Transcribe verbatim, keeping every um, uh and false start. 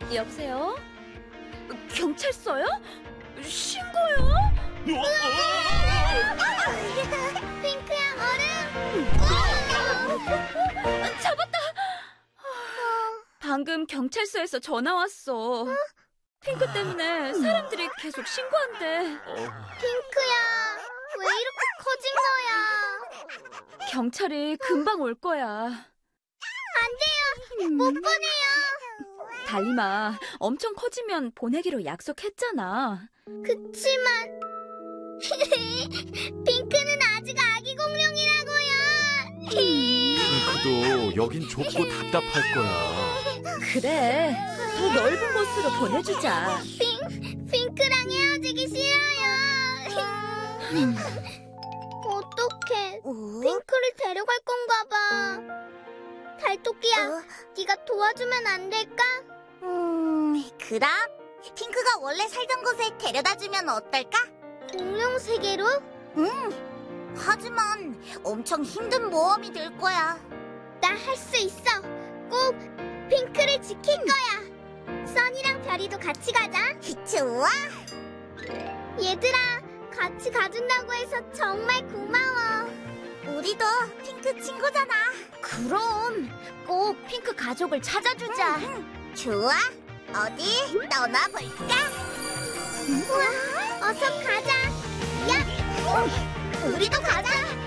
여보세요? 경찰서요? 신고요? 핑크야, 얼음! 잡았다! 방금 경찰서에서 전화 왔어. 핑크 때문에 사람들이 계속 신고한대. 핑크야, 왜 이렇게 커진 거야? 경찰이 금방 올 거야. 안 돼요! 못 보내요! 달림아, 엄청 커지면 보내기로 약속했잖아. 그치만 핑크는 아직 아기 공룡이라고요. 핑크도 여긴 좁고 답답할 거야. 그래, 더 넓은 곳으로 보내주자. 핑, 핑크랑 헤어지기 싫어요. 어떡해, 핑크를 데려갈 건가 봐. 달토끼야, 네가 도와주면 안 될까? 음, 그럼 핑크가 원래 살던 곳에 데려다주면 어떨까? 공룡 세계로? 응. 하지만 엄청 힘든 모험이 될 거야. 나 할 수 있어. 꼭 핑크를 지킬 거야. 써니랑 별이도 같이 가자. 좋아. 얘들아, 같이 가준다고 해서 정말 고마워. 우리도 핑크 친구잖아. 그럼 꼭 핑크 가족을 찾아주자. 응, 응. 좋아. 어디 떠나볼까? 우와, 어서 가자. 야, 우리도 가자.